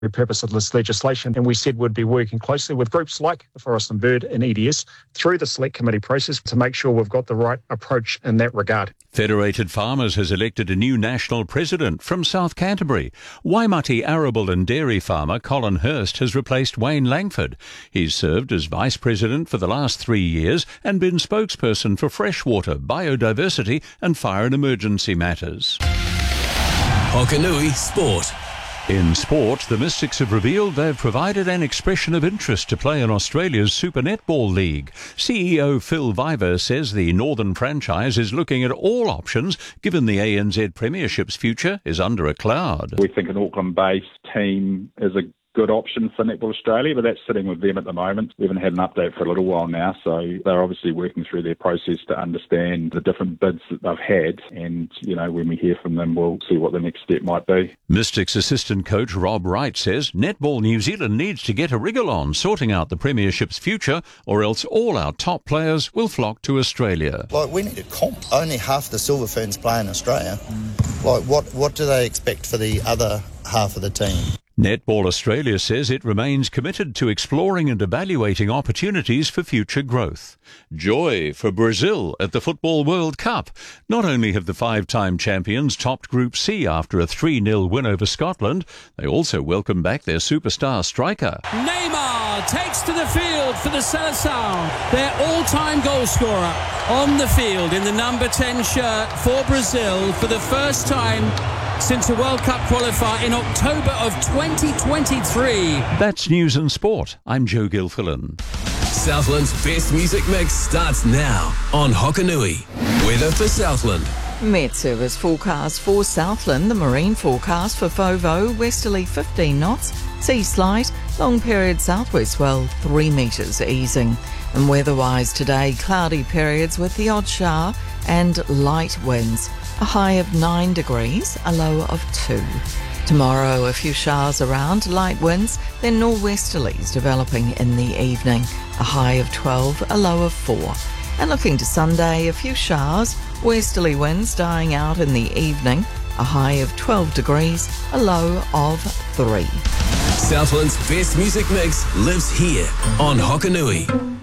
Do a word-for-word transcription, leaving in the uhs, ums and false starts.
The purpose of this legislation, and we said we'd be working closely with groups like the Forest and Bird and E D S through the select committee process to make sure we've got the right approach in that regard. Federated Farmers has elected a new national president from South Canterbury. Waimati arable and dairy farmer Colin Hurst has replaced Wayne Langford. He's served as vice president for the last three years and been spokesperson for freshwater, biodiversity and fire and emergency matters. Hokanui Sport. In sport, the Mystics have revealed they've provided an expression of interest to play in Australia's Super Netball League. C E O Phil Viver says the Northern franchise is looking at all options given the A N Z Premiership's future is under a cloud. We think an Auckland-based team is a good option for Netball Australia, but that's sitting with them at the moment. We haven't had an update for a little while now, so they're obviously working through their process to understand the different bids that they've had, and, you know, when we hear from them, we'll see what the next step might be. Mystics assistant coach Rob Wright says Netball New Zealand needs to get a wriggle on sorting out the Premiership's future, or else all our top players will flock to Australia. Like, we need a comp. Only half the Silver Ferns play in Australia. Like, what, what do they expect for the other half of the team? Netball Australia says it remains committed to exploring and evaluating opportunities for future growth. Joy for Brazil at the Football World Cup. Not only have the five-time champions topped Group C after a three nil win over Scotland, they also welcome back their superstar striker. Neymar takes to the field for the Seleção, their all-time goal scorer, on the field in the number ten shirt for Brazil for the first time since a World Cup qualifier in October of twenty twenty-three. That's News and Sport. I'm Joe Gilfillan. Southland's best music mix starts now on Hokanui. Weather for Southland. Met Service forecast for Southland. The marine forecast for Fovo, westerly fifteen knots, sea slight, long period southwest swell three metres easing. And weather-wise today, cloudy periods with the odd shower and light winds. A high of nine degrees, a low of two. Tomorrow, a few showers around, light winds, then nor'westerlies developing in the evening. A high of twelve, a low of four. And looking to Sunday, a few showers, westerly winds dying out in the evening. A high of twelve degrees, a low of three. Southland's best music mix lives here on Hokanui.